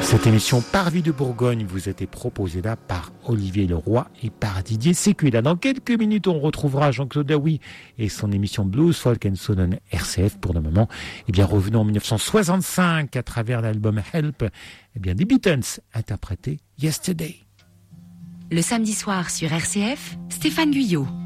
Cette émission Par Vie de Bourgogne vous a été proposée là par Olivier Leroy et par Didier Sécuila. Dans quelques minutes, on retrouvera Jean-Claude Daoui et son émission Blues, Folk and Soul RCF. Pour le moment, revenons en 1965 à travers l'album Help, des Beatles interprétés Yesterday. Le samedi soir sur RCF, Stéphane Guyot.